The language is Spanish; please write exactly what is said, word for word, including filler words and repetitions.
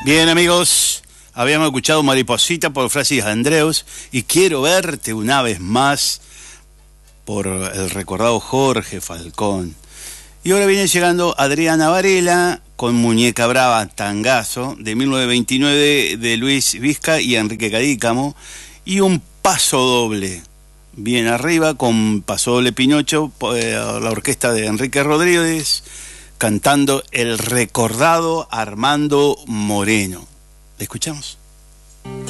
Bien, amigos, habíamos escuchado Mariposita por Francis Andrews y Quiero verte una vez más por el recordado Jorge Falcón. Y ahora viene llegando Adriana Varela con Muñeca Brava, tangazo de mil novecientos veintinueve de Luis Vizca y Enrique Cadícamo, y un paso doble bien arriba con paso doble Pinocho, la orquesta de Enrique Rodríguez, cantando el recordado Armando Moreno. ¿Le escuchamos?